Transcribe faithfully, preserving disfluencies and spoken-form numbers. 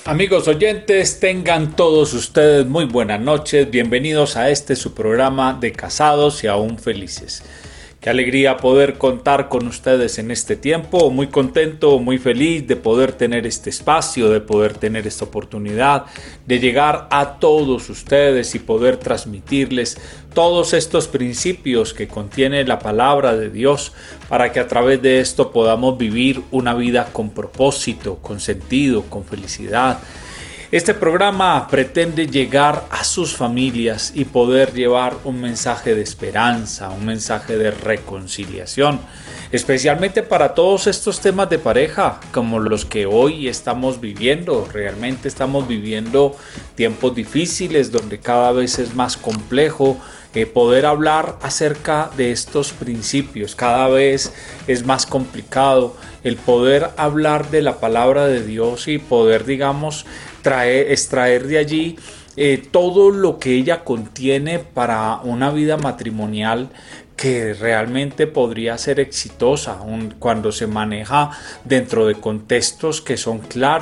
Amigos oyentes, tengan todos ustedes muy buenas noches, bienvenidos a este su programa de Casados y Aún Felices. Qué alegría poder contar con ustedes en este tiempo, muy contento, muy feliz de poder tener este espacio, de poder tener esta oportunidad, de llegar a todos ustedes y poder transmitirles todos estos principios que contiene la palabra de Dios para que a través de esto podamos vivir una vida con propósito, con sentido, con felicidad. Este programa pretende llegar a sus familias y poder llevar un mensaje de esperanza, un mensaje de reconciliación, especialmente para todos estos temas de pareja, como los que hoy estamos viviendo. Realmente estamos viviendo tiempos difíciles donde cada vez es más complejo eh, poder hablar acerca de estos principios. Cada vez es más complicado el poder hablar de la palabra de Dios y poder, digamos, Traer, extraer de allí eh, todo lo que ella contiene para una vida matrimonial que realmente podría ser exitosa un, cuando se maneja dentro de contextos que son claros